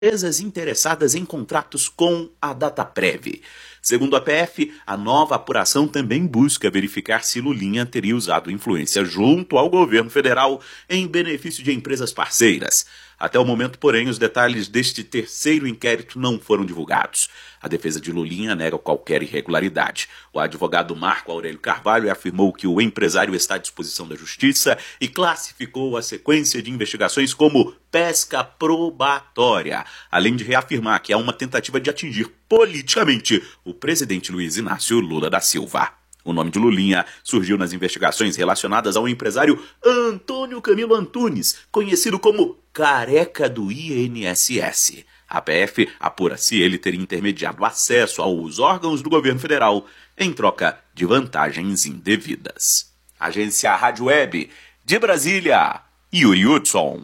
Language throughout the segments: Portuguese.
empresas interessadas em contratos com a Dataprev. Segundo a PF, a nova apuração também busca verificar se Lulinha teria usado influência junto ao governo federal em benefício de empresas parceiras. Até o momento, porém, os detalhes deste terceiro inquérito não foram divulgados. A defesa de Lulinha nega qualquer irregularidade. O advogado Marco Aurélio Carvalho afirmou que o empresário está à disposição da justiça e classificou a sequência de investigações como pesca probatória, além de reafirmar que há uma tentativa de atingir politicamente o presidente Luiz Inácio Lula da Silva. O nome de Lulinha surgiu nas investigações relacionadas ao empresário Antônio Camilo Antunes, conhecido como Careca do INSS. A PF apura se ele teria intermediado acesso aos órgãos do governo federal em troca de vantagens indevidas. Agência Rádio Web de Brasília, Yuri Hudson.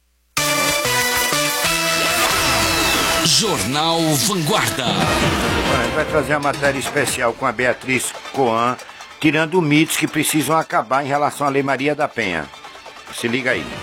Jornal Vanguarda. A gente vai trazer uma matéria especial com a Beatriz Coan, tirando mitos que precisam acabar em relação à Lei Maria da Penha. Se liga aí.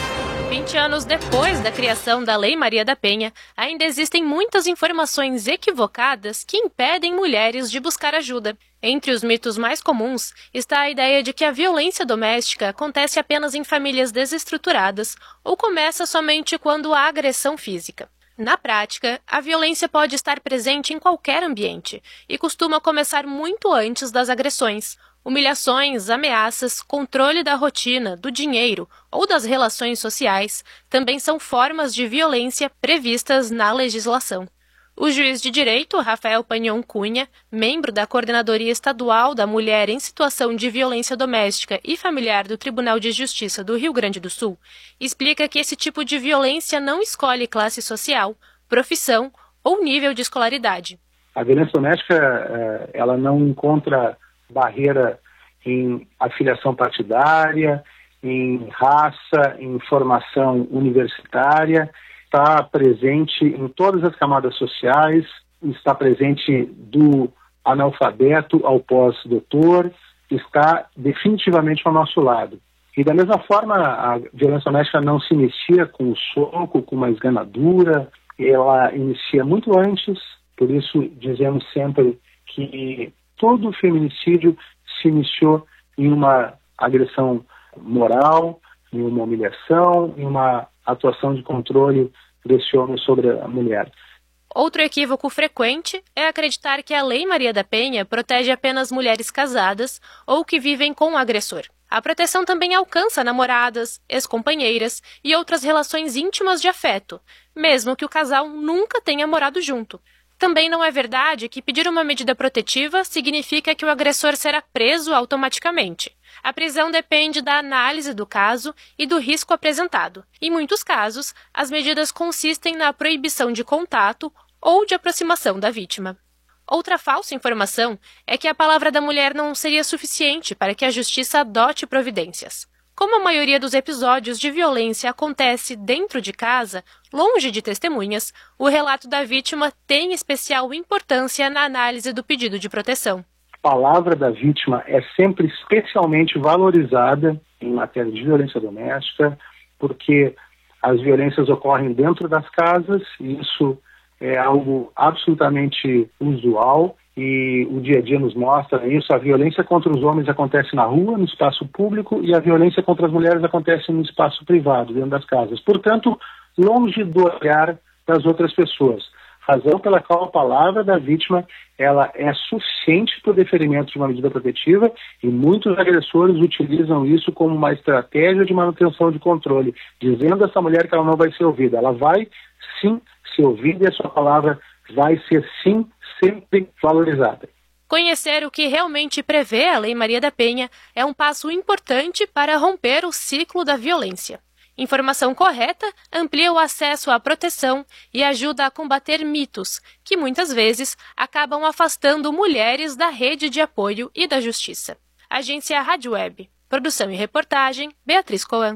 20 anos depois da criação da Lei Maria da Penha, ainda existem muitas informações equivocadas que impedem mulheres de buscar ajuda. Entre os mitos mais comuns está a ideia de que a violência doméstica acontece apenas em famílias desestruturadas ou começa somente quando há agressão física. Na prática, a violência pode estar presente em qualquer ambiente e costuma começar muito antes das agressões. Humilhações, ameaças, controle da rotina, do dinheiro ou das relações sociais também são formas de violência previstas na legislação. O juiz de direito, Rafael Pagnon Cunha, membro da Coordenadoria Estadual da Mulher em Situação de Violência Doméstica e Familiar do Tribunal de Justiça do Rio Grande do Sul, explica que esse tipo de violência não escolhe classe social, profissão ou nível de escolaridade. A violência doméstica ela não encontra barreira em afiliação partidária, em raça, em formação universitária. Está presente em todas as camadas sociais, está presente do analfabeto ao pós-doutor, está definitivamente ao nosso lado. E da mesma forma, a violência doméstica não se inicia com o soco, com uma esganadura, ela inicia muito antes, por isso dizemos sempre que todo feminicídio se iniciou em uma agressão moral, em uma humilhação, em uma atuação de controle desse homem sobre a mulher. Outro equívoco frequente é acreditar que a Lei Maria da Penha protege apenas mulheres casadas ou que vivem com o agressor. A proteção também alcança namoradas, ex-companheiras e outras relações íntimas de afeto, mesmo que o casal nunca tenha morado junto. Também não é verdade que pedir uma medida protetiva significa que o agressor será preso automaticamente. A prisão depende da análise do caso e do risco apresentado. Em muitos casos, as medidas consistem na proibição de contato ou de aproximação da vítima. Outra falsa informação é que a palavra da mulher não seria suficiente para que a justiça adote providências. Como a maioria dos episódios de violência acontece dentro de casa, longe de testemunhas, o relato da vítima tem especial importância na análise do pedido de proteção. A palavra da vítima é sempre especialmente valorizada em matéria de violência doméstica, porque as violências ocorrem dentro das casas, e isso é algo absolutamente usual. E o dia a dia nos mostra isso. A violência contra os homens acontece na rua, no espaço público, e a violência contra as mulheres acontece no espaço privado, dentro das casas. Portanto, longe do olhar das outras pessoas. Razão pela qual a palavra da vítima ela é suficiente para o deferimento de uma medida protetiva, e muitos agressores utilizam isso como uma estratégia de manutenção de controle, dizendo a essa mulher que ela não vai ser ouvida. Ela vai sim ser ouvida e a sua palavra vai ser sim sempre valorizada. Conhecer o que realmente prevê a Lei Maria da Penha é um passo importante para romper o ciclo da violência. Informação correta amplia o acesso à proteção e ajuda a combater mitos, que muitas vezes acabam afastando mulheres da rede de apoio e da justiça. Agência Rádio Web. Produção e reportagem, Beatriz Coan.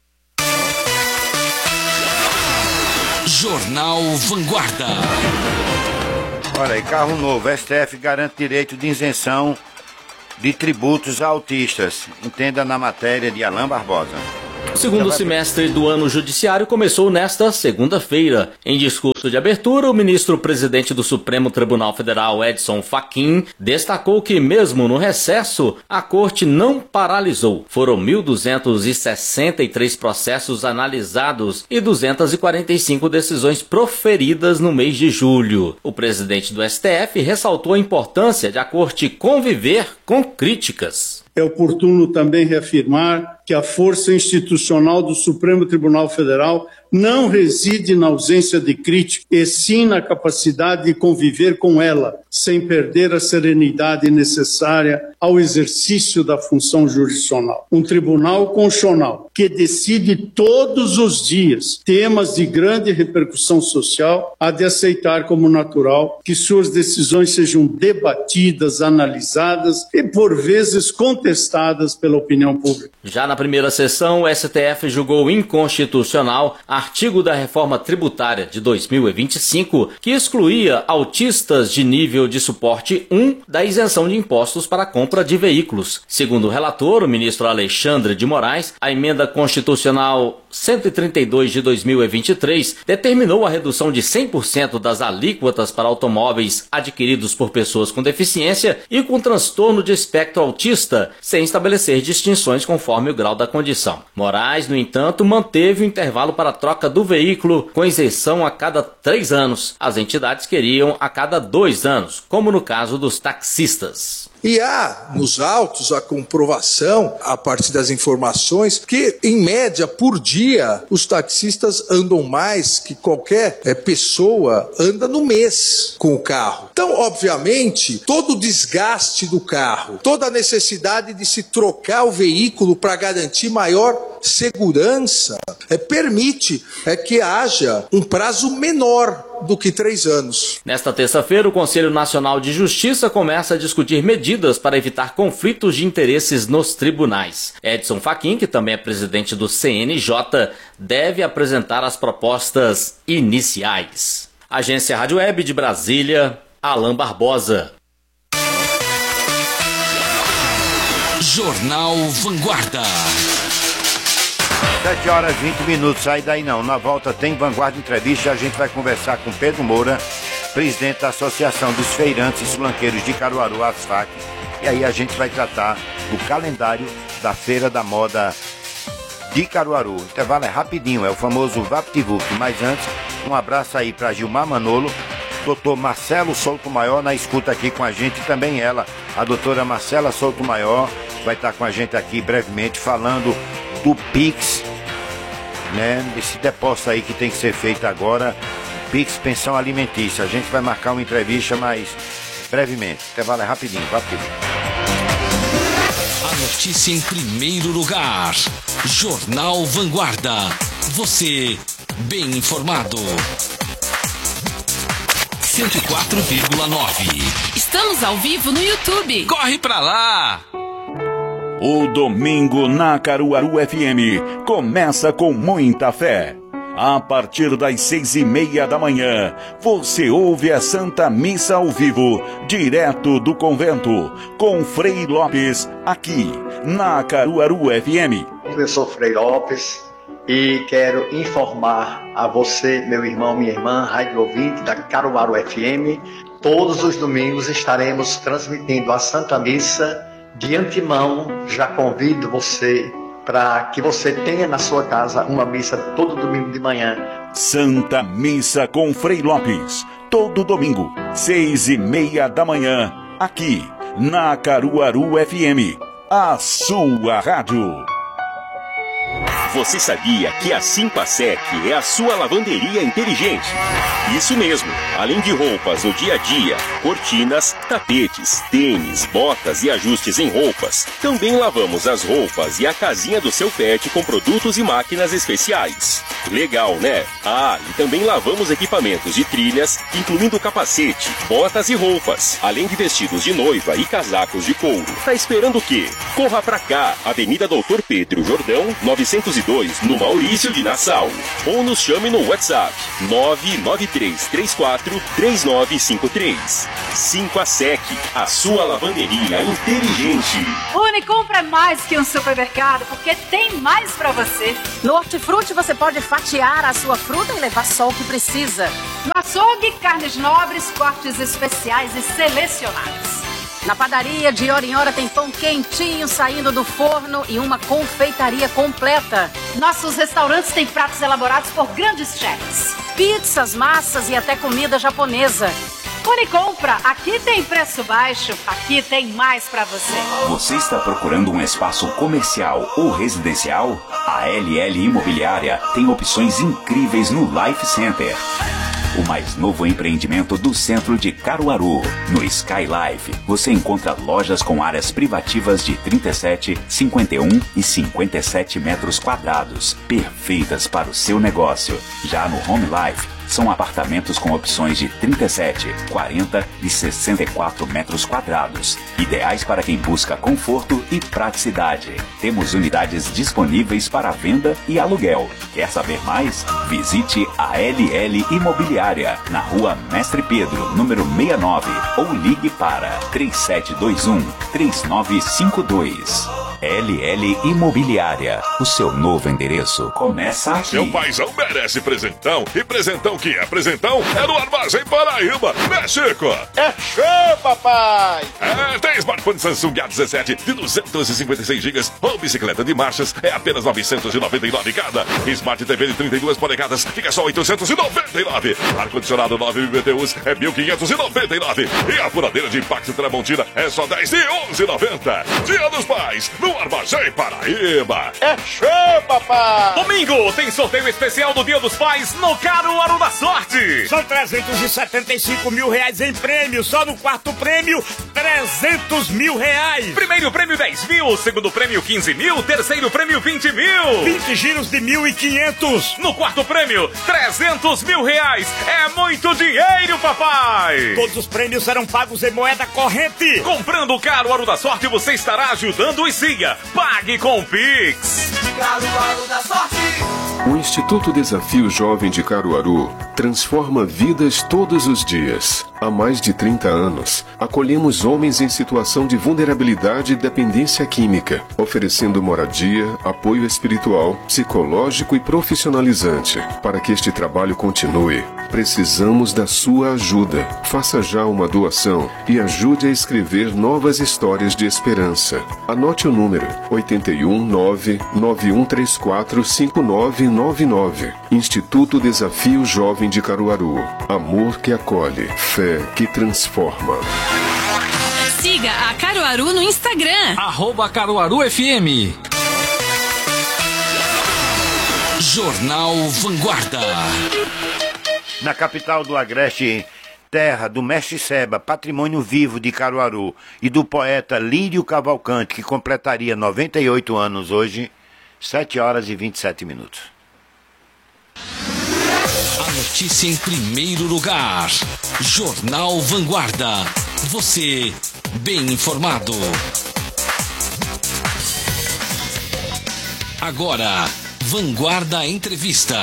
Jornal Vanguarda. Olha aí, carro novo. STF garante direito de isenção de tributos a autistas. Entenda na matéria de Alain Barbosa. O segundo semestre do ano judiciário começou nesta segunda-feira. Em discurso de abertura, o ministro-presidente do Supremo Tribunal Federal, Edson Fachin, destacou que, mesmo no recesso, a corte não paralisou. Foram 1.263 processos analisados e 245 decisões proferidas no mês de julho. O presidente do STF ressaltou a importância de a corte conviver com críticas. É oportuno também reafirmar que a força institucional do Supremo Tribunal Federal não reside na ausência de crítica, e sim na capacidade de conviver com ela, sem perder a serenidade necessária ao exercício da função jurisdicional. Um tribunal constitucional que decide todos os dias temas de grande repercussão social há de aceitar como natural que suas decisões sejam debatidas, analisadas e, por vezes, contestadas pela opinião pública. Já na primeira sessão, o STF julgou inconstitucional artigo da reforma tributária de 2025 que excluía autistas de nível de suporte 1 da isenção de impostos para a compra de veículos. Segundo o relator, o ministro Alexandre de Moraes, a emenda constitucional 132 de 2023 determinou a redução de 100% das alíquotas para automóveis adquiridos por pessoas com deficiência e com transtorno de espectro autista, sem estabelecer distinções conforme o grau da condição. Moraes, no entanto, manteve o intervalo para a troca do veículo com isenção a cada 3 anos. As entidades queriam a cada 2 anos, como no caso dos taxistas. E há nos autos a comprovação, a partir das informações, que, em média, por dia, os taxistas andam mais que qualquer pessoa anda no mês com o carro. Então, obviamente, todo o desgaste do carro, toda a necessidade de se trocar o veículo para garantir maior segurança, permite que haja um prazo menor do que 3 anos. Nesta terça-feira, o Conselho Nacional de Justiça começa a discutir medidas para evitar conflitos de interesses nos tribunais. Edson Fachin, que também é presidente do CNJ, deve apresentar as propostas iniciais. Agência Rádio Web de Brasília, Alain Barbosa. Jornal Vanguarda. 7 horas e 20 minutos, sai daí não. Na volta tem Vanguarda Entrevista, a gente vai conversar com Pedro Moura, presidente da Associação dos Feirantes e Sulanqueiros de Caruaru, ASFAC. E aí a gente vai tratar do calendário da Feira da Moda de Caruaru. O intervalo é rapidinho, é o famoso VaptVupt. Mas antes, um abraço aí para Gilmar Manolo, doutor Marcelo Souto Maior na escuta aqui com a gente, e também ela, a doutora Marcela Souto Maior, vai estar com a gente aqui brevemente falando do Pix, né? Esse depósito aí que tem que ser feito agora, Pix Pensão Alimentícia. A gente vai marcar uma entrevista, mas brevemente. O intervalo é rapidinho, VaptVupt. A notícia em primeiro lugar. Jornal Vanguarda. Você bem informado. 104,9. Estamos ao vivo no YouTube. Corre pra lá! O Domingo na Caruaru FM começa com muita fé. A partir das 6:30 da manhã, você ouve a Santa Missa ao vivo, direto do convento, com Frei Lopes, aqui na Caruaru FM. Eu sou Frei Lopes e quero informar a você, meu irmão, minha irmã, rádio ouvinte da Caruaru FM. Todos os domingos estaremos transmitindo a Santa Missa. De antemão, já convido você para que você tenha na sua casa uma missa todo domingo de manhã. Santa Missa com Frei Lopes, todo domingo, 6:30 da manhã, aqui na Caruaru FM, a sua rádio. Você sabia que a Simpasec é a sua lavanderia inteligente? Isso mesmo! Além de roupas no dia a dia, cortinas, tapetes, tênis, botas e ajustes em roupas, também lavamos as roupas e a casinha do seu pet com produtos e máquinas especiais. Legal, né? Ah, e também lavamos equipamentos de trilhas, incluindo capacete, botas e roupas, além de vestidos de noiva e casacos de couro. Tá esperando o quê? Corra pra cá! Avenida Doutor Pedro Jordão, 910 222, no Maurício de Nassau. Ou nos chame no WhatsApp 993343953. 5 a Sec, a sua lavanderia inteligente. Unicompra é mais que um supermercado, porque tem mais pra você. No Hortifruti você pode fatiar a sua fruta e levar só o que precisa. No açougue, carnes nobres, cortes especiais e selecionados. Na padaria, de hora em hora tem pão quentinho saindo do forno e uma confeitaria completa. Nossos restaurantes têm pratos elaborados por grandes chefs. Pizzas, massas e até comida japonesa. Unicompra, aqui tem preço baixo, aqui tem mais pra você. Você está procurando um espaço comercial ou residencial? A LL Imobiliária tem opções incríveis no Life Center. O mais novo empreendimento do centro de Caruaru. No Sky Life, você encontra lojas com áreas privativas de 37, 51 e 57 metros quadrados, perfeitas para o seu negócio. Já no Home Life, são apartamentos com opções de 37, 40 e 64 metros quadrados, ideais para quem busca conforto e praticidade. Temos unidades disponíveis para venda e aluguel. Quer saber mais? Visite a LL Imobiliária, na Rua Mestre Pedro, número 69, ou ligue para 3721-3952. LL Imobiliária, o seu novo endereço começa aqui. Seu paizão merece presentão, e presentão que é presentão é no Armazém Paraíba, né, Chico? É show, papai! Tem smartphone Samsung A17 de 256 GB ou bicicleta de marchas, é apenas 999 cada. Smart TV de 32 polegadas, fica só 899. Ar-condicionado 9 BTUs é 1.599. E a furadeira de impacto Tramontina é só 10 de 11,90. Dia dos Pais, no Armazém Paraíba. É show, papai! Domingo tem sorteio especial do Dia dos Pais no Caruaru da Sorte. São 375 mil reais em prêmio. Só no quarto prêmio, 300 mil reais. Primeiro prêmio 10 mil, segundo prêmio 15 mil, terceiro prêmio 20 mil. 20 giros de 1.500. No quarto prêmio, 300 mil reais. É muito dinheiro, papai. Todos os prêmios serão pagos em moeda corrente. Comprando o Caruaru da Sorte, você estará ajudando o SIGA. Pague com o Pix. Caruaru da Sorte. O Instituto Desafio Jovem de Caruaru transforma vidas todos os dias. Há mais de 30 anos, acolhemos homens em situação de vulnerabilidade e dependência química, oferecendo moradia, apoio espiritual, psicológico e profissionalizante. Para que este trabalho continue, precisamos da sua ajuda. Faça já uma doação e ajude a escrever novas histórias de esperança. Anote o número 819-9134-5999. Instituto Desafio Jovem de Caruaru. Amor que acolhe, fé que transforma. Siga a Caruaru no Instagram. @CaruaruFM. Jornal Vanguarda. Na capital do Agreste, terra do mestre Seba, patrimônio vivo de Caruaru, e do poeta Lírio Cavalcante, que completaria 98 anos hoje, 7 horas e 27 minutos. A notícia em primeiro lugar. Jornal Vanguarda. Você bem informado. Agora, Vanguarda Entrevista.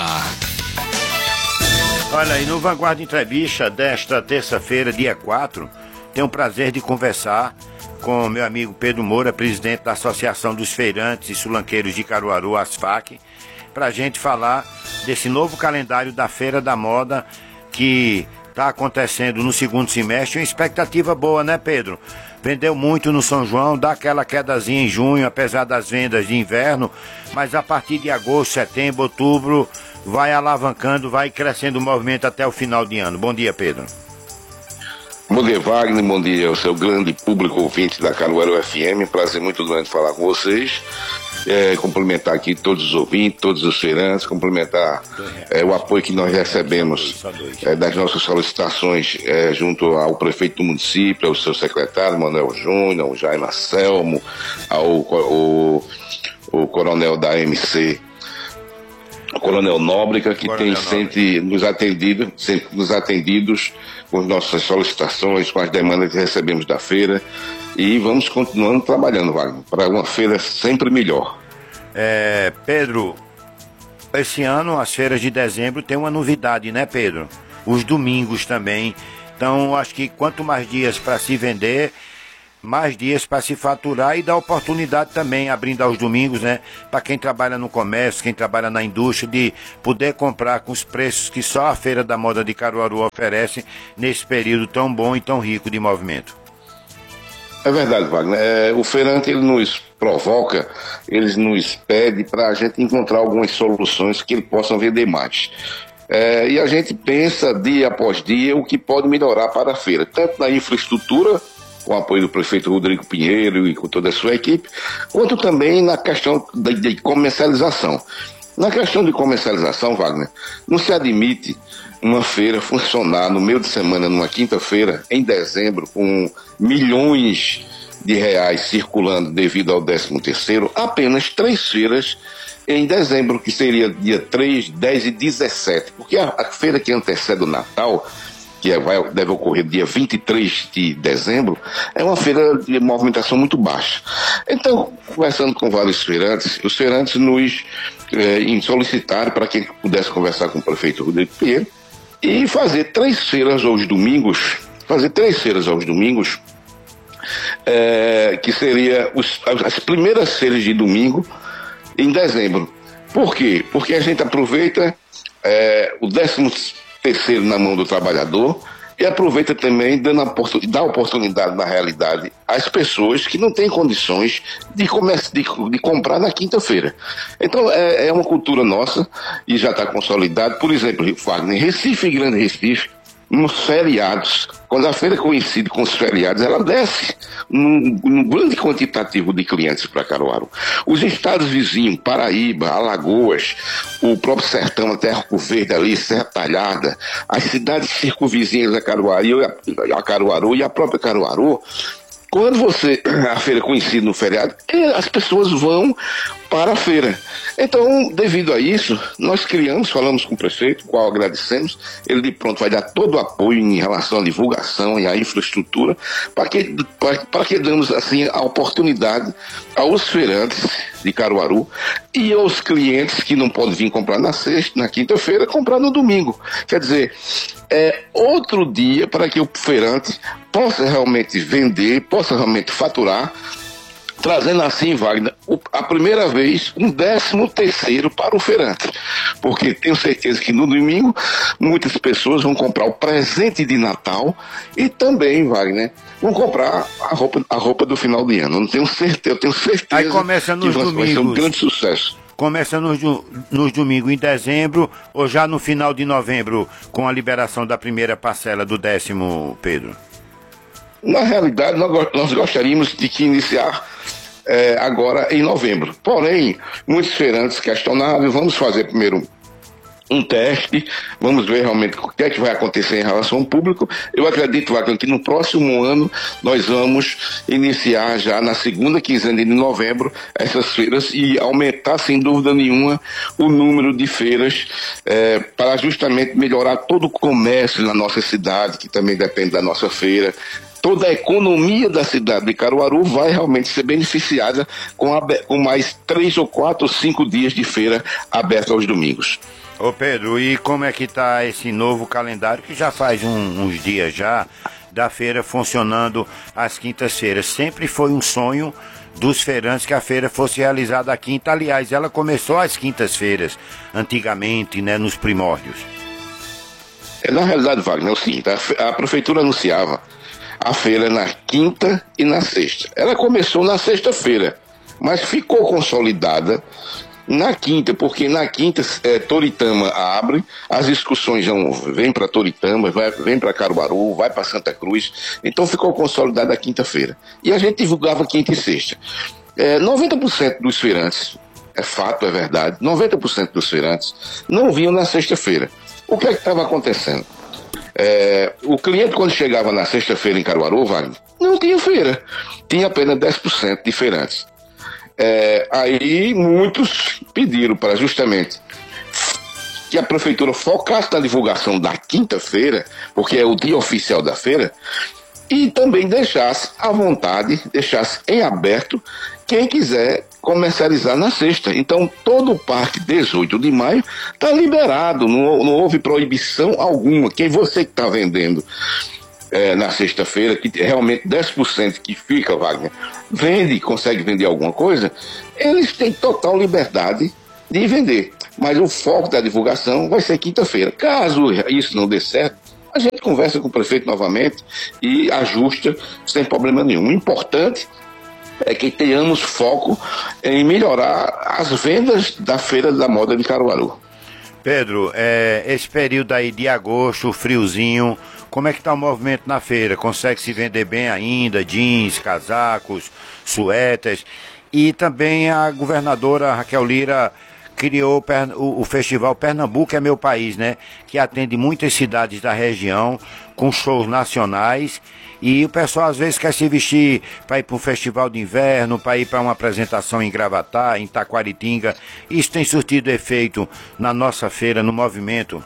Olha, e no Vanguarda Entrevista desta terça-feira, dia 4, tenho o prazer de conversar com meu amigo Pedro Moura, presidente da Associação dos Feirantes e Sulanqueiros de Caruaru, ASFAC, para a gente falar desse novo calendário da Feira da Moda que está acontecendo no segundo semestre. Uma expectativa boa, né, Pedro? Vendeu muito no São João, dá aquela quedazinha em junho, apesar das vendas de inverno, mas a partir de agosto, setembro, outubro, vai alavancando, vai crescendo o movimento até o final de ano. Bom dia, Pedro. Bom dia, Wagner, bom dia ao seu grande público ouvinte da Caruaru FM, prazer muito grande falar com vocês. Complementar aqui todos os ouvintes, todos os feirantes, complementar o apoio que nós recebemos das nossas solicitações junto ao prefeito do município, ao seu secretário, Manuel Júnior, ao Jaime Anselmo, ao coronel da MC, o coronel Nóbrega, que tem sempre nos atendido com as nossas solicitações, com as demandas que recebemos da feira. E vamos continuando trabalhando, Wagner, para uma feira sempre melhor. Pedro, Esse ano, as feiras de dezembro tem uma novidade, né, Pedro? Os domingos também. Então, acho que quanto mais dias para se vender, mais dias para se faturar e dar oportunidade também, abrindo aos domingos, né? Para quem trabalha no comércio, quem trabalha na indústria, de poder comprar com os preços que só a Feira da Moda de Caruaru oferece nesse período tão bom e tão rico de movimento. É verdade, Wagner. O feirante, ele nos provoca, ele nos pede para a gente encontrar algumas soluções que ele possa vender mais. E a gente pensa dia após dia o que pode melhorar para a feira, tanto na infraestrutura, com o apoio do prefeito Rodrigo Pinheiro e com toda a sua equipe, quanto também na questão de comercialização. Na questão de comercialização, Wagner, não se admite uma feira funcionar no meio de semana, numa quinta-feira, em dezembro, com milhões de reais circulando devido ao 13º, apenas 3 feiras em dezembro, que seria dia 3, 10 e 17, porque a feira que antecede o Natal, que deve ocorrer dia 23 de dezembro, é uma feira de movimentação muito baixa. Então, conversando com vários feirantes, os feirantes nos solicitaram para quem pudesse conversar com o prefeito Rodrigo Pinheiro e fazer 3 feiras aos domingos, que seria as primeiras feiras de domingo em dezembro. Por quê? Porque a gente aproveita o 13º na mão do trabalhador e aproveita também dá oportunidade, na realidade, às pessoas que não têm condições de comprar na quinta-feira. Então, é uma cultura nossa e já está consolidado. Por exemplo, Wagner, Recife e Grande Recife, nos feriados, quando a feira coincide com os feriados, ela desce num grande quantitativo de clientes para Caruaru. Os estados vizinhos, Paraíba, Alagoas, o próprio sertão, até Arco Verde ali, Serra Talhada, as cidades circunvizinhas a Caruaru e a própria Caruaru, quando a feira coincide no feriado, as pessoas vão para a feira. Então, devido a isso, nós falamos com o prefeito, qual agradecemos, ele de pronto vai dar todo o apoio em relação à divulgação e à infraestrutura, para que damos assim a oportunidade aos feirantes de Caruaru e aos clientes que não podem vir comprar na quinta-feira, comprar no domingo. Quer dizer, é outro dia para que o feirante possa realmente vender, possa realmente faturar, trazendo assim, Wagner, a primeira vez um 13º para o feirante, porque tenho certeza que no domingo muitas pessoas vão comprar o presente de Natal e também, Wagner, vão comprar a roupa do final de ano. Eu tenho certeza Aí começa nos que vai ser um grande sucesso. Começa nos domingos em dezembro ou já no final de novembro, com a liberação da primeira parcela do 10º, Pedro? Na realidade, nós gostaríamos de que iniciar agora em novembro. Porém, muitos feirantes questionaram, vamos fazer primeiro um teste, vamos ver realmente o que é que vai acontecer em relação ao público. Eu acredito, Wagner, que no próximo ano nós vamos iniciar já na segunda quinzena de novembro essas feiras e aumentar, sem dúvida nenhuma, o número de feiras para justamente melhorar todo o comércio na nossa cidade, que também depende da nossa feira. Toda a economia da cidade de Caruaru vai realmente ser beneficiada com mais 3 ou 4 ou 5 dias de feira aberta aos domingos. Ô Pedro, e como é que está esse novo calendário, que já faz uns dias já, da feira funcionando às quintas-feiras? Sempre foi um sonho dos feirantes que a feira fosse realizada à quinta. Aliás, ela começou às quintas-feiras, antigamente, né, nos primórdios. Na realidade, Wagner, é o seguinte, a prefeitura anunciava a feira na quinta e na sexta. Ela começou na sexta-feira, mas ficou consolidada na quinta, porque na quinta Toritama abre, as excursões vêm para Toritama, vem para Caruaru, vai para Santa Cruz, então ficou consolidada a quinta-feira. E a gente divulgava quinta e sexta. 90% dos feirantes, é fato, é verdade, 90% dos feirantes não vinham na sexta-feira. O que é que estava acontecendo? O cliente, quando chegava na sexta-feira em Caruaru, Wagner, não tinha feira, tinha apenas 10% de feirantes. Aí muitos pediram para justamente que a prefeitura focasse na divulgação da quinta-feira, porque é o dia oficial da feira, e também deixasse à vontade, deixasse em aberto quem quiser comercializar na sexta. Então, todo o parque 18 de maio está liberado, não houve proibição alguma. Quem você que está vendendo na sexta-feira, que realmente 10% que fica, Wagner, consegue vender alguma coisa, eles têm total liberdade de vender. Mas o foco da divulgação vai ser quinta-feira. Caso isso não dê certo, a gente conversa com o prefeito novamente e ajusta sem problema nenhum. O importante é que tenhamos foco em melhorar as vendas da Feira da Moda de Caruaru. Pedro, esse período aí de agosto, friozinho, como é que está o movimento na feira? Consegue se vender bem ainda? Jeans, casacos, suéteres? E também a governadora Raquel Lira criou o Festival Pernambuco é Meu País, né? Que atende muitas cidades da região, com shows nacionais. E o pessoal às vezes quer se vestir para ir para um festival de inverno, para ir para uma apresentação em Gravatá, em Taquaritinga. Isso tem surtido efeito na nossa feira, no movimento?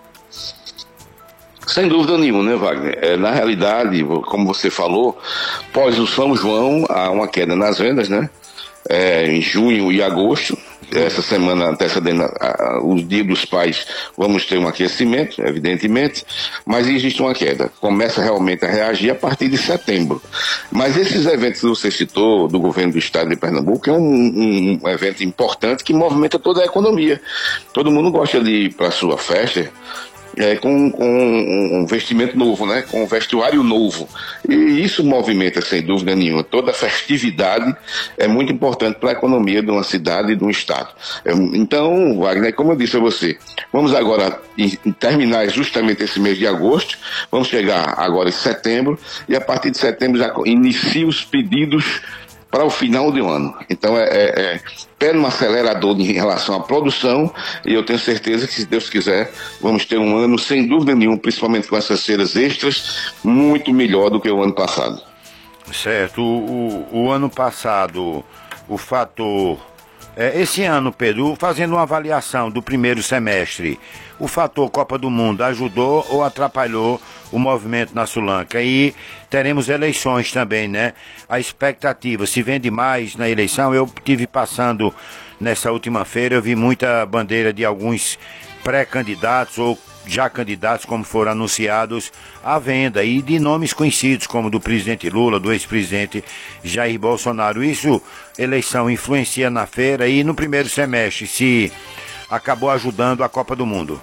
Sem dúvida nenhuma, né, Wagner? Na realidade, como você falou, após o São João, há uma queda nas vendas, né? Em junho e agosto. Essa semana antecedendo o Dia dos Pais, vamos ter um aquecimento, evidentemente, mas existe uma queda. Começa realmente a reagir a partir de setembro. Mas esses eventos que você citou, do governo do estado de Pernambuco, é um evento importante que movimenta toda a economia. Todo mundo gosta de ir para a sua festa com um vestimento novo, né? Com um vestuário novo. E isso movimenta, sem dúvida nenhuma. Toda festividade é muito importante para a economia de uma cidade e de um estado. Então, Wagner, como eu disse a você, vamos agora terminar justamente esse mês de agosto, vamos chegar agora em setembro, e a partir de setembro já inicia os pedidos para o final do ano. Então pé no acelerador em relação à produção, e eu tenho certeza que, se Deus quiser, vamos ter um ano, sem dúvida nenhuma, principalmente com essas feiras extras, muito melhor do que o ano passado. Certo. O ano passado, o fator... esse ano, Pedro, fazendo uma avaliação do primeiro semestre, o fator Copa do Mundo ajudou ou atrapalhou o movimento na Sulanca? E teremos eleições também, né? A expectativa, se vende mais na eleição. Eu tive passando nessa última feira, eu vi muita bandeira de alguns pré-candidatos ou já candidatos, como foram anunciados, à venda, e de nomes conhecidos, como do presidente Lula, do ex-presidente Jair Bolsonaro. Isso, eleição influencia na feira, e no primeiro semestre, se acabou ajudando a Copa do Mundo?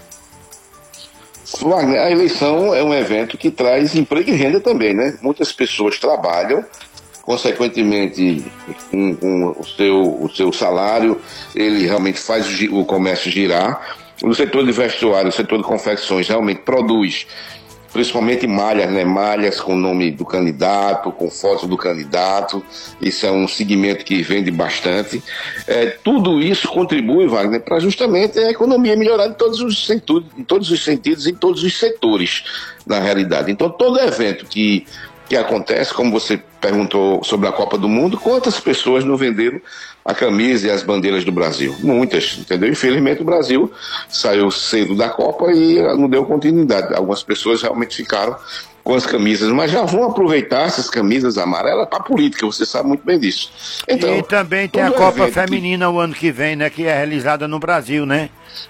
A eleição é um evento que traz emprego e renda também, né? Muitas pessoas trabalham, consequentemente, com o seu salário, ele realmente faz o comércio girar. O setor de vestuário, o setor de confecções realmente produz, principalmente malhas, né? Malhas com o nome do candidato, com fotos do candidato. Isso é um segmento que vende bastante. Tudo isso contribui, Wagner, para justamente a economia melhorar em todos os sentidos, em todos os setores, na realidade. Então, todo evento que acontece, como você perguntou sobre a Copa do Mundo, quantas pessoas não venderam a camisa e as bandeiras do Brasil? Muitas, entendeu? Infelizmente o Brasil saiu cedo da Copa e não deu continuidade. Algumas pessoas realmente ficaram com as camisas, mas já vão aproveitar essas camisas amarelas para a política, você sabe muito bem disso. Então, e também tem a Copa Feminina o ano que vem, né? Que é realizada no Brasil, né?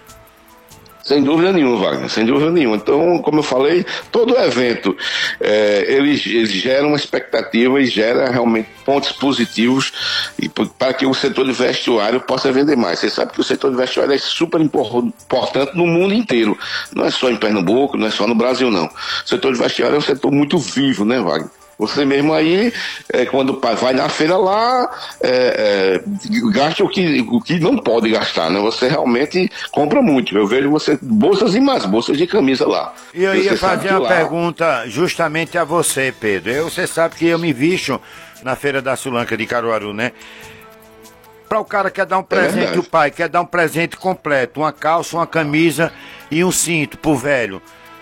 Sem dúvida nenhuma, Wagner, sem dúvida nenhuma. Então, como eu falei, todo evento, ele gera uma expectativa e gera realmente pontos positivos para que o setor de vestuário possa vender mais. Você sabe que o setor de vestuário é super importante no mundo inteiro. Não é só em Pernambuco, não é só no Brasil, não. O setor de vestuário é um setor muito vivo, né, Wagner? Você mesmo aí, quando vai na feira lá, gasta o que não pode gastar, né? Você realmente compra muito. Eu vejo você, bolsas e mais bolsas de camisa lá. E eu ia fazer uma pergunta justamente a você, Pedro. Você sabe que eu me visto na Feira da Sulanca de Caruaru, né? Para o cara que quer dar um presente, o pai quer dar um presente completo, uma calça, uma camisa e um cinto pro velho.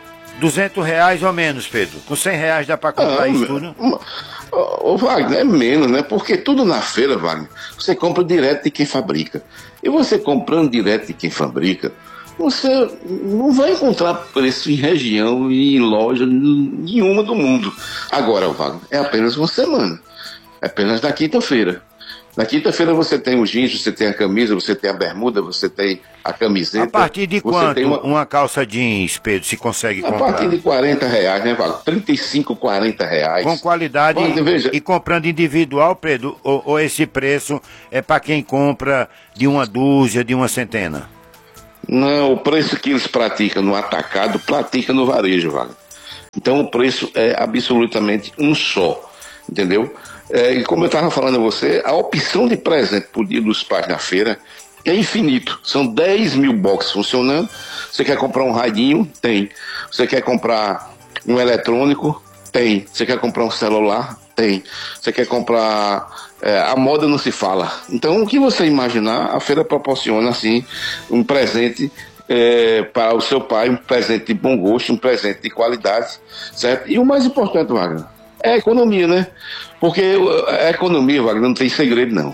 R$200 ou menos, Pedro? Com R$100 dá para comprar isso tudo? Ô, Wagner, é menos, né? Porque tudo na feira, Wagner, você compra direto de quem fabrica. E você comprando direto de quem fabrica, você não vai encontrar preço em região e em loja nenhuma do mundo. Agora, Wagner, é apenas uma semana. É apenas da quinta-feira. Na quinta-feira você tem o jeans, você tem a camisa, você tem a bermuda, você tem a camiseta. A partir de quanto uma calça jeans, Pedro, se consegue comprar? A partir de R$40, né, Wagner? 35, R$40. Com qualidade. Wagner, veja. E comprando individual, Pedro, ou esse preço é para quem compra de uma dúzia, de uma centena? Não, o preço que eles praticam no atacado, pratica no varejo, Wagner. Então o preço é absolutamente um só, entendeu? E como eu estava falando a você, a opção de presente por Dia dos Pais na feira é infinito. São 10 mil boxes funcionando. Você quer comprar um radinho? Tem. Você quer comprar um eletrônico? Tem. Você quer comprar um celular? Tem. Você quer comprar... a moda não se fala. Então, o que você imaginar, a feira proporciona, assim, um presente para o seu pai, um presente de bom gosto, um presente de qualidade, certo? E o mais importante, Wagner, é a economia, né? Porque a economia, Wagner, não tem segredo, não.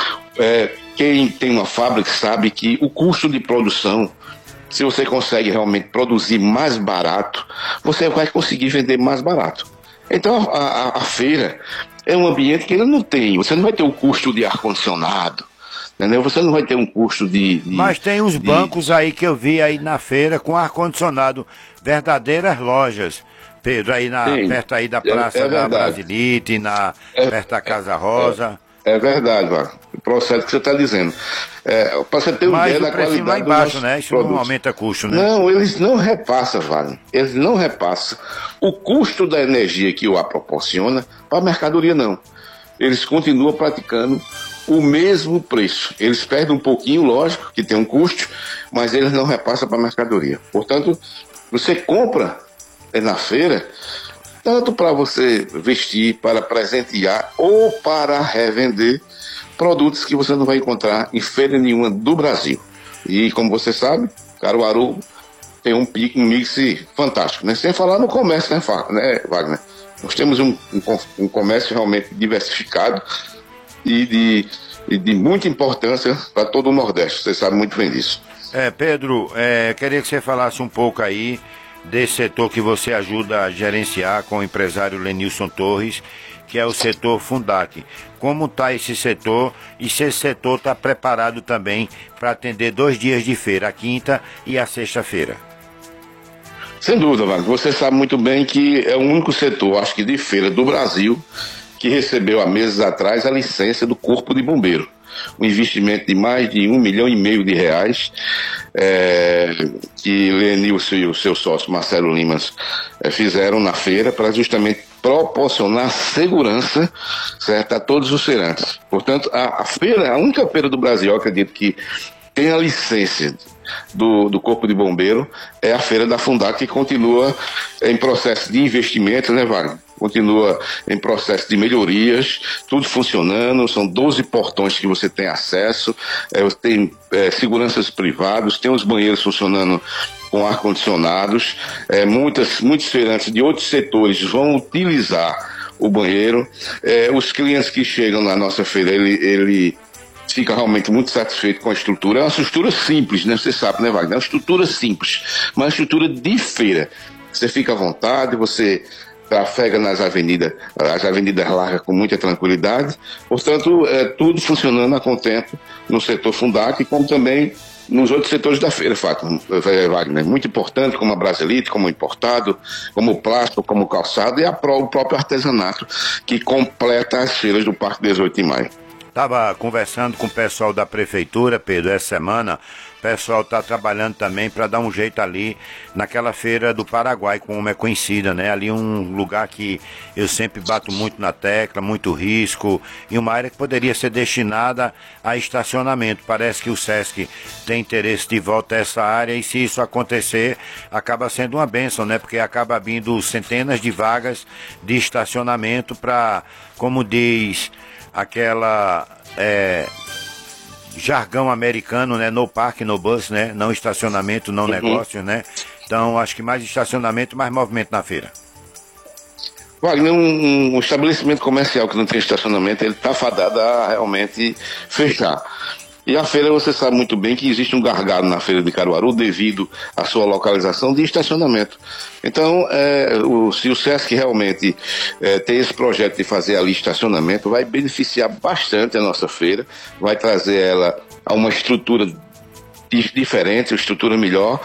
Quem tem uma fábrica sabe que o custo de produção, se você consegue realmente produzir mais barato, você vai conseguir vender mais barato. Então, a feira é um ambiente que ele não tem. Você não vai ter o custo de ar-condicionado, entendeu? Você não vai ter um custo de... Mas tem uns bancos aí que eu vi aí na feira com ar-condicionado, verdadeiras lojas. Pedro, aí perto aí da Praça da Brasilite, perto da Casa Rosa. É verdade, Wagner. O processo que você está dizendo. Para você ter uma ideia da qualidade lá embaixo, né? Isso não aumenta custo, né? Não, eles não repassam, Wagner. Eles não repassam o custo da energia que o ar proporciona para a mercadoria, não. Eles continuam praticando o mesmo preço. Eles perdem um pouquinho, lógico, que tem um custo, mas eles não repassam para a mercadoria. Portanto, você compra na feira, tanto para você vestir, para presentear ou para revender produtos que você não vai encontrar em feira nenhuma do Brasil. E como você sabe, Caruaru tem um mix fantástico, né? Sem falar no comércio, né, Wagner? Nós temos um comércio realmente diversificado e de muita importância para todo o Nordeste. Você sabe muito bem disso. Pedro, queria que você falasse um pouco aí desse setor que você ajuda a gerenciar com o empresário Lenilson Torres, que é o setor Fundac. Como está esse setor e se esse setor está preparado também para atender 2 dias de feira, a quinta e a sexta-feira? Sem dúvida, Wagner. Você sabe muito bem que é o único setor, acho que de feira do Brasil, que recebeu há meses atrás a licença do Corpo de Bombeiro. Um investimento de mais de R$1,5 milhão que Lenilson e o seu sócio Marcelo Limas fizeram na feira para justamente proporcionar segurança, certo, a todos os feirantes. Portanto, a feira, a única feira do Brasil, eu acredito, que tem a licença do Corpo de Bombeiro é a feira da Fundac, que continua em processo de investimento, né, Wagner? Continua em processo de melhorias, tudo funcionando, são 12 portões que você tem acesso, tem seguranças privados, tem os banheiros funcionando com ar-condicionados, muitos feirantes de outros setores vão utilizar o banheiro, os clientes que chegam na nossa feira, ele fica realmente muito satisfeito com a estrutura. É uma estrutura simples, né? Você sabe, né, Wagner? É uma estrutura simples, mas uma estrutura de feira. Você fica à vontade, você trafega nas avenidas, as avenidas largas com muita tranquilidade. Portanto, tudo funcionando a contento no setor Fundac, como também nos outros setores da feira, Wagner. Muito importante, como a Brasilite, como o importado, como o plástico, como o calçado e o próprio artesanato, que completa as feiras do Parque 18 de Maio. Estava conversando com o pessoal da prefeitura, Pedro, essa semana. O pessoal está trabalhando também para dar um jeito ali naquela feira do Paraguai, como é conhecida, né? Ali um lugar que eu sempre bato muito na tecla, muito risco, e uma área que poderia ser destinada a estacionamento. Parece que o Sesc tem interesse de volta a essa área, e se isso acontecer, acaba sendo uma bênção, né? Porque acaba abrindo centenas de vagas de estacionamento para, como diz aquela jargão americano, né? No parque, no bus, né? Não estacionamento, não negócio, né? Então, acho que mais estacionamento, mais movimento na feira. Wagner, um estabelecimento comercial que não tem estacionamento, ele está fadado a realmente fechar. E a feira, você sabe muito bem que existe um gargalo na feira de Caruaru devido à sua localização de estacionamento. Então, se o Sesc realmente tem esse projeto de fazer ali estacionamento, vai beneficiar bastante a nossa feira, vai trazer ela a uma estrutura diferente, uma estrutura melhor.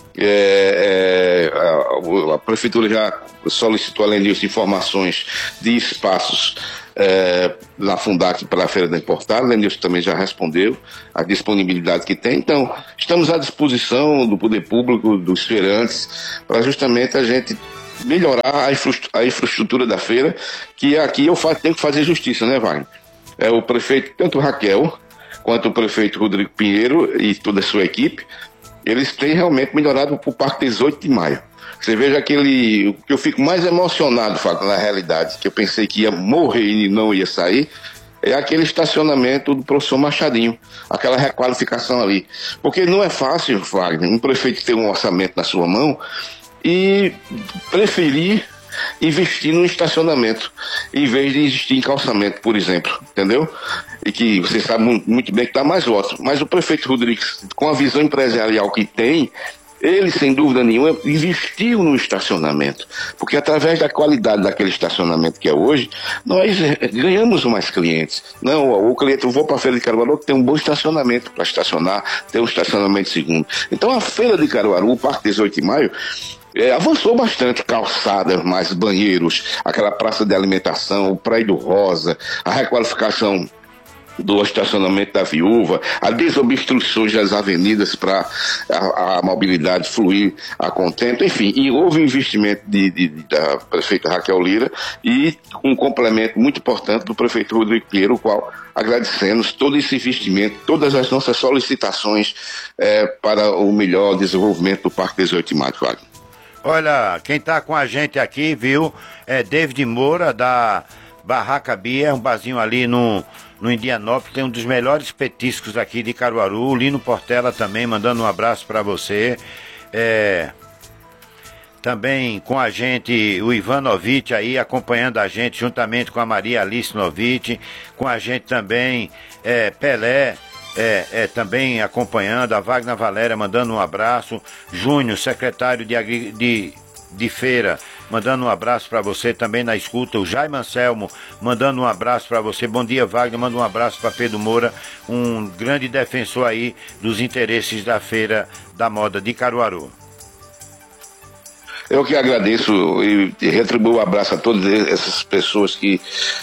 A prefeitura já solicitou, além disso, informações de espaços na Fundac para a Feira da Importada. Além disso, também já respondeu a disponibilidade que tem. Então, estamos à disposição do poder público, dos feirantes, para justamente a gente melhorar a infraestrutura da feira, que aqui eu tenho que fazer justiça, né, Wagner? O prefeito, tanto Raquel quanto o prefeito Rodrigo Pinheiro e toda a sua equipe, eles têm realmente melhorado para o Parque 18 de Maio. Você veja o que eu fico mais emocionado, Fábio, na realidade, que eu pensei que ia morrer e não ia sair, é aquele estacionamento do professor Machadinho, aquela requalificação ali. Porque não é fácil, Fábio, um prefeito ter um orçamento na sua mão e preferir investir no estacionamento, em vez de investir em calçamento, por exemplo, entendeu? E que você sabe muito bem que dá mais votos. Mas o prefeito Rodrigues, com a visão empresarial que tem, ele, sem dúvida nenhuma, investiu no estacionamento. Porque através da qualidade daquele estacionamento que é hoje, nós ganhamos mais clientes. Não, o cliente, eu vou para a Feira de Caruaru, que tem um bom estacionamento para estacionar, tem um estacionamento segundo. Então a Feira de Caruaru, o Parque 18 de Maio, avançou bastante, calçada, mais banheiros, aquela praça de alimentação, o Prédio Rosa, a requalificação do estacionamento da Viúva, a desobstruções das avenidas para a mobilidade fluir a contento, enfim, e houve um investimento da prefeita Raquel Lira e um complemento muito importante do prefeito Rodrigo Pinheiro, o qual agradecemos todo esse investimento, todas as nossas solicitações para o melhor desenvolvimento do Parque 18 de Maio. Olha, quem tá com a gente aqui, viu, é David Moura, da Barraca Bia, um barzinho ali no Indianópolis, tem um dos melhores petiscos aqui de Caruaru. O Lino Portela também, mandando um abraço para você. Também com a gente o Ivan Novitch aí, acompanhando a gente, juntamente com a Maria Alice Novitch, com a gente também Pelé, também acompanhando, a Wagner Valéria mandando um abraço, Júnior, secretário de feira, mandando um abraço para você também na escuta, o Jaime Anselmo mandando um abraço para você. Bom dia, Wagner, manda um abraço para Pedro Moura, um grande defensor aí dos interesses da Feira da Moda de Caruaru. Eu que agradeço e retribuo um abraço a todas essas pessoas que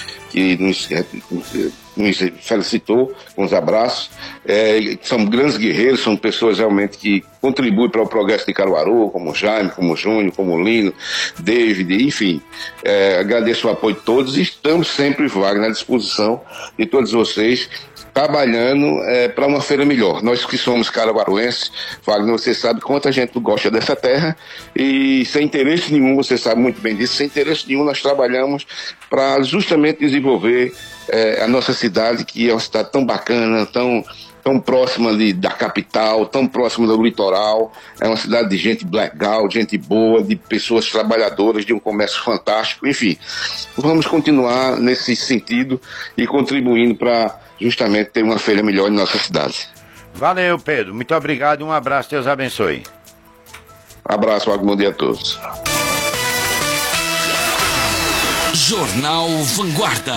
nos felicitou com os abraços. São grandes guerreiros, são pessoas realmente que contribuem para o progresso de Caruaru, como o Jaime, como o Júnior, como o Lino, David, enfim. Agradeço o apoio de todos e estamos sempre, Wagner, à disposição de todos vocês, trabalhando para uma feira melhor. Nós que somos caruaruenses, Wagner, você sabe quanta gente gosta dessa terra e sem interesse nenhum, você sabe muito bem disso, sem interesse nenhum nós trabalhamos para justamente desenvolver a nossa cidade, que é uma cidade tão bacana, tão próxima da capital, tão próxima do litoral. É uma cidade de gente legal, gente boa, de pessoas trabalhadoras, de um comércio fantástico. Enfim, vamos continuar nesse sentido e contribuindo para justamente ter uma feira melhor em nossa cidade. Valeu, Pedro. Muito obrigado e um abraço. Deus abençoe. Abraço, bom dia a todos. Jornal Vanguarda.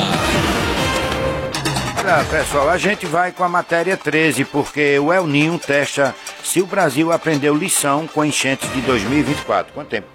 Olha, pessoal, a gente vai com a matéria 13, porque o El Ninho testa se o Brasil aprendeu lição com enchentes de 2024. Quanto tempo?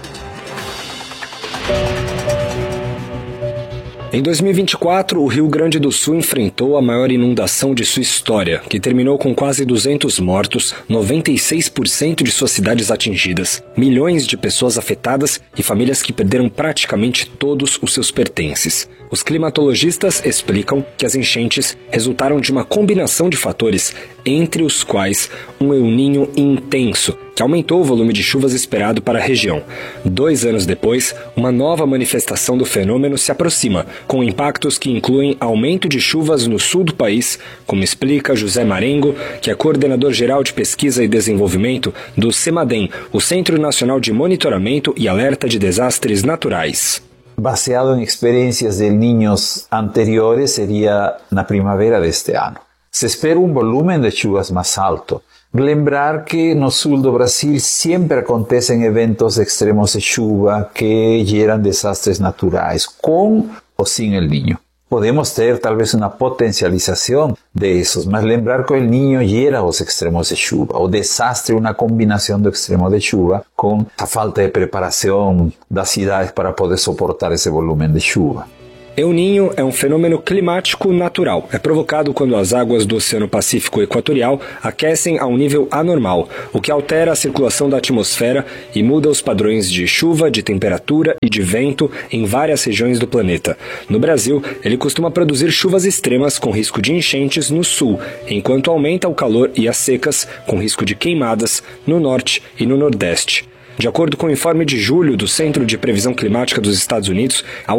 Em 2024, o Rio Grande do Sul enfrentou a maior inundação de sua história, que terminou com quase 200 mortos, 96% de suas cidades atingidas, milhões de pessoas afetadas e famílias que perderam praticamente todos os seus pertences. Os climatologistas explicam que as enchentes resultaram de uma combinação de fatores, entre os quais um El Ninho intenso, que aumentou o volume de chuvas esperado para a região. 2 anos depois, uma nova manifestação do fenômeno se aproxima, com impactos que incluem aumento de chuvas no sul do país, como explica José Marengo, que é coordenador geral de pesquisa e desenvolvimento do CEMADEM, o Centro Nacional de Monitoramento e Alerta de Desastres Naturais. Baseado en experiencias de niños anteriores, sería la primavera de este año. se espera um volume de chuvas mais alto. Lembrar que no sul do Brasil sempre acontecem eventos extremos de chuva que geram desastres naturais, com ou sem El Niño. Podemos ter talvez uma potencialização desses, mas lembrar que o El Niño gera os extremos de chuva. O desastre é uma combinação do extremo de chuva com a falta de preparação das cidades para poder suportar esse volume de chuva. El Niño é um fenômeno climático natural. É provocado quando as águas do Oceano Pacífico Equatorial aquecem a um nível anormal, o que altera a circulação da atmosfera e muda os padrões de chuva, de temperatura e de vento em várias regiões do planeta. No Brasil, ele costuma produzir chuvas extremas com risco de enchentes no sul, enquanto aumenta o calor e as secas com risco de queimadas no norte e no nordeste. De acordo com o informe de julho do Centro de Previsão Climática dos Estados Unidos, há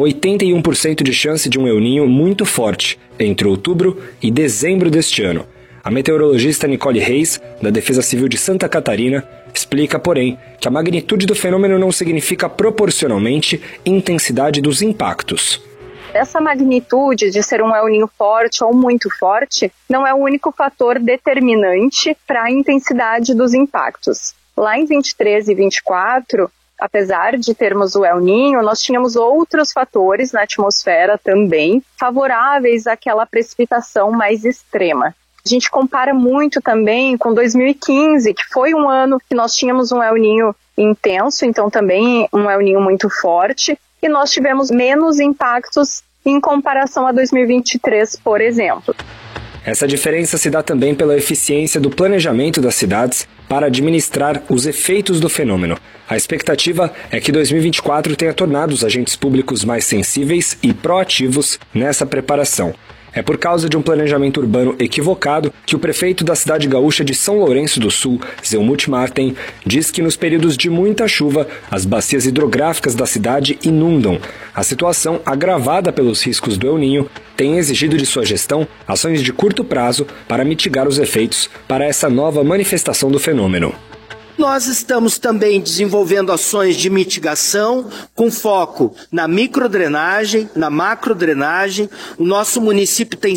81% de chance de um El Niño muito forte entre outubro e dezembro deste ano. A meteorologista Nicole Reis, da Defesa Civil de Santa Catarina, explica, porém, que a magnitude do fenômeno não significa proporcionalmente intensidade dos impactos. Essa magnitude de ser um El Niño forte ou muito forte não é o único fator determinante para a intensidade dos impactos. Lá em 23 e 24, apesar de termos o El Niño, nós tínhamos outros fatores na atmosfera também favoráveis àquela precipitação mais extrema. A gente compara muito também com 2015, que foi um ano que nós tínhamos um El Niño intenso, então também um El Niño muito forte, e nós tivemos menos impactos em comparação a 2023, por exemplo. Essa diferença se dá também pela eficiência do planejamento das cidades para administrar os efeitos do fenômeno. A expectativa é que 2024 tenha tornado os agentes públicos mais sensíveis e proativos nessa preparação. É por causa de um planejamento urbano equivocado que o prefeito da cidade gaúcha de São Lourenço do Sul, Zelmut Marten, diz que nos períodos de muita chuva, as bacias hidrográficas da cidade inundam. A situação, agravada pelos riscos do El Niño, tem exigido de sua gestão ações de curto prazo para mitigar os efeitos para essa nova manifestação do fenômeno. Nós estamos também desenvolvendo ações de mitigação com foco na microdrenagem, na macrodrenagem. O nosso município tem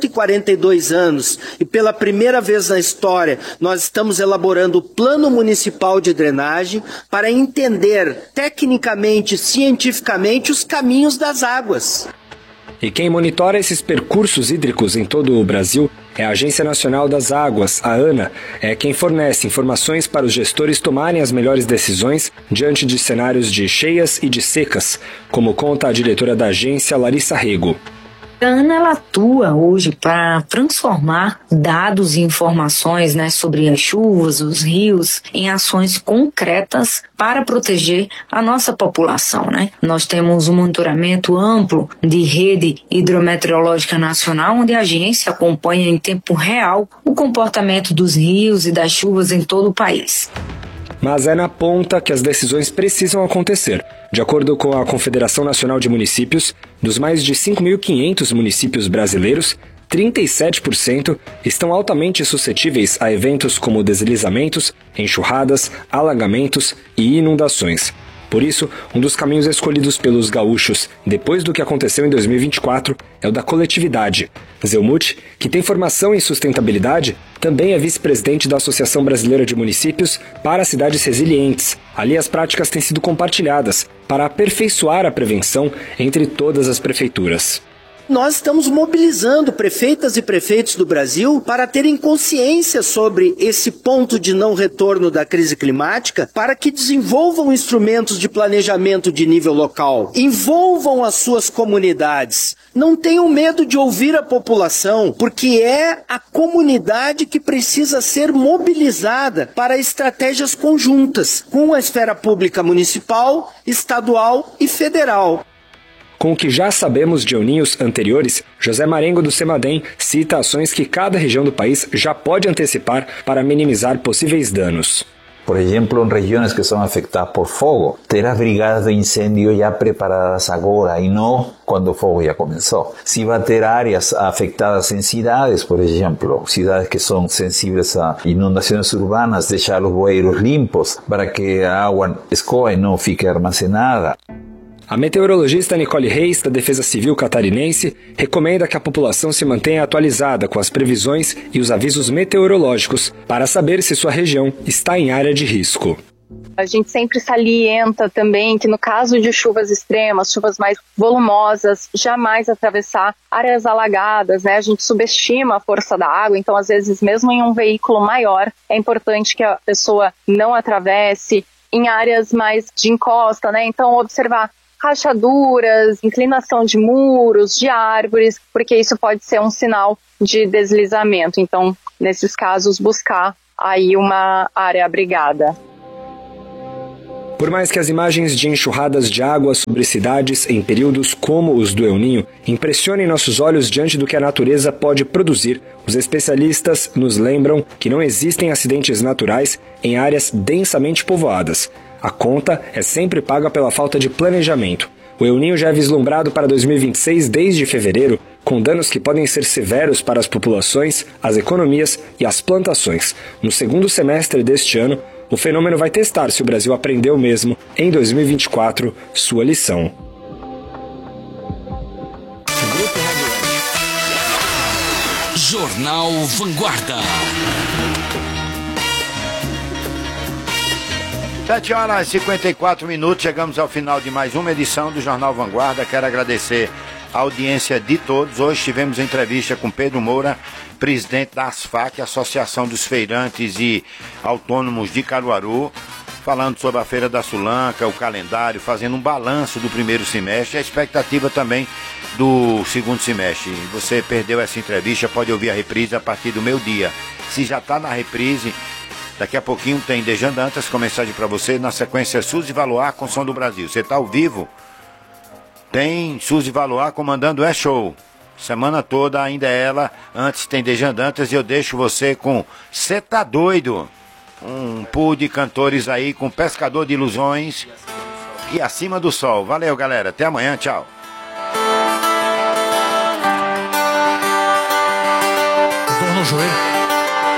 142 anos e pela primeira vez na história nós estamos elaborando o Plano Municipal de Drenagem para entender tecnicamente, cientificamente os caminhos das águas. E quem monitora esses percursos hídricos em todo o Brasil é a Agência Nacional das Águas, a ANA, é quem fornece informações para os gestores tomarem as melhores decisões diante de cenários de cheias e de secas, como conta a diretora da agência, Larissa Rego. A ANA ela atua hoje para transformar dados e informações, sobre as chuvas, os rios, em ações concretas para proteger a nossa população. Nós temos um monitoramento amplo de rede hidrometeorológica nacional, onde a agência acompanha em tempo real o comportamento dos rios e das chuvas em todo o país. Mas é na ponta que as decisões precisam acontecer. De acordo com a Confederação Nacional de Municípios, dos mais de 5.500 municípios brasileiros, 37% estão altamente suscetíveis a eventos como deslizamentos, enxurradas, alagamentos e inundações. Por isso, um dos caminhos escolhidos pelos gaúchos depois do que aconteceu em 2024 é o da coletividade. Zelmut, que tem formação em sustentabilidade, também é vice-presidente da Associação Brasileira de Municípios para Cidades Resilientes. Ali as práticas têm sido compartilhadas para aperfeiçoar a prevenção entre todas as prefeituras. Nós estamos mobilizando prefeitas e prefeitos do Brasil para terem consciência sobre esse ponto de não retorno da crise climática, para que desenvolvam instrumentos de planejamento de nível local, envolvam as suas comunidades. Não tenham medo de ouvir a população, porque é a comunidade que precisa ser mobilizada para estratégias conjuntas com a esfera pública municipal, estadual e federal. Com o que já sabemos de El Niños anteriores, José Marengo do Semadem cita ações que cada região do país já pode antecipar para minimizar possíveis danos. Por exemplo, em regiões que são afetadas por fogo, ter as brigadas de incêndio já preparadas agora e não quando o fogo já começou. Se vai ter áreas afetadas em cidades, por exemplo, cidades que são sensíveis a inundações urbanas, deixar os bueiros limpos para que a água escoe e não fique armazenada. A meteorologista Nicole Reis, da Defesa Civil catarinense, recomenda que a população se mantenha atualizada com as previsões e os avisos meteorológicos para saber se sua região está em área de risco. A gente sempre salienta também que no caso de chuvas extremas, chuvas mais volumosas, jamais atravessar áreas alagadas, né? A gente subestima a força da água, então às vezes mesmo em um veículo maior, é importante que a pessoa não atravesse em áreas mais de encosta, né? Então observar rachaduras, inclinação de muros, de árvores, porque isso pode ser um sinal de deslizamento. Então, nesses casos, buscar aí uma área abrigada. Por mais que as imagens de enxurradas de água sobre cidades em períodos como os do El Niño impressionem nossos olhos diante do que a natureza pode produzir, os especialistas nos lembram que não existem acidentes naturais em áreas densamente povoadas. A conta é sempre paga pela falta de planejamento. O El Niño já é vislumbrado para 2026 desde fevereiro, com danos que podem ser severos para as populações, as economias e as plantações. No segundo semestre deste ano, o fenômeno vai testar se o Brasil aprendeu mesmo, em 2024, sua lição. Jornal Vanguarda. 7h54, chegamos ao final de mais uma edição do Jornal Vanguarda. Quero agradecer a audiência de todos. Hoje tivemos entrevista com Pedro Moura, presidente da ASFAC, Associação dos Feirantes e Autônomos de Caruaru, falando sobre a Feira da Sulanca, o calendário, fazendo um balanço do primeiro semestre e a expectativa também do segundo semestre. Você perdeu essa entrevista, pode ouvir a reprise a partir do meio-dia. Se já está na reprise, daqui a pouquinho tem Dejan Dantas com mensagem para você, na sequência Suzy Valoar com Som do Brasil. Você está ao vivo? Tem Suzy Valoar comandando É Show. Semana toda ainda é ela. Antes tem Dejan Dantas e eu deixo você com Cê Tá Doido. Um pool de cantores aí com Pescador de Ilusões e Acima do Sol. Valeu, galera. Até amanhã. Tchau. Dor no joelho.